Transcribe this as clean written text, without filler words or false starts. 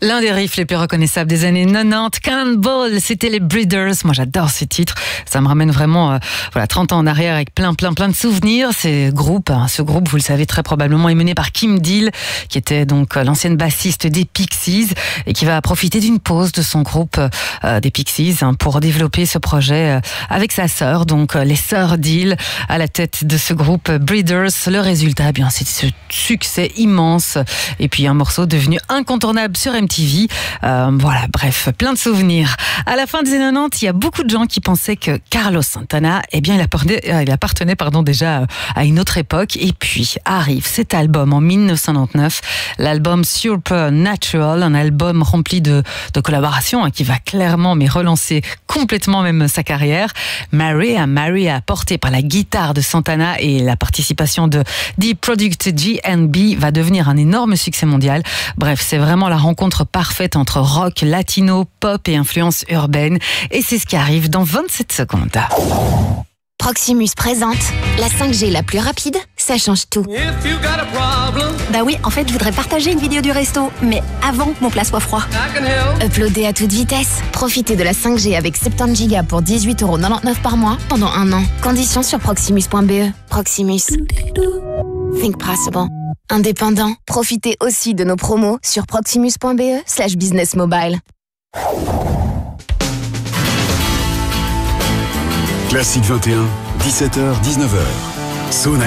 L'un des riffs les plus reconnaissables des années 90, Cannonball, c'était les Breeders. Moi, j'adore ces titres. Ça me ramène vraiment 30 ans en arrière avec plein de souvenirs. Ce groupe, vous le savez très probablement, est mené par Kim Deal, qui était donc l'ancienne bassiste des Pixies et qui va profiter d'une pause de son groupe des Pixies pour développer ce projet avec sa sœur, donc les sœurs Deal à la tête de ce groupe Breeders. Le résultat, c'est ce succès immense et puis un morceau devenu incontournable sur MTV. Bref, plein de souvenirs. À la fin des années 90, il y a beaucoup de gens qui pensaient que Carlos Santana, il appartenait déjà à une autre époque. Et puis arrive cet album en 1999, l'album Supernatural, un album rempli de collaborations qui va clairement relancer complètement même sa carrière. Maria, portée par la guitare de Santana et la participation de The Product GNB, va devenir un énorme succès mondial. Bref, c'est vraiment la rencontre parfaite entre rock, latino, pop et influence urbaine. Et c'est ce qui arrive dans 27 secondes. Proximus présente la 5G la plus rapide, ça change tout. Bah oui, en fait, je voudrais partager une vidéo du resto, mais avant que mon plat soit froid. Uploader à toute vitesse. Profitez de la 5G avec 70 Go pour 18,99€ par mois pendant 1 an. Conditions sur proximus.be. Proximus. Think possible. Indépendant, profitez aussi de nos promos sur proximus.be/businessmobile. Classique 21, 17h, 19h.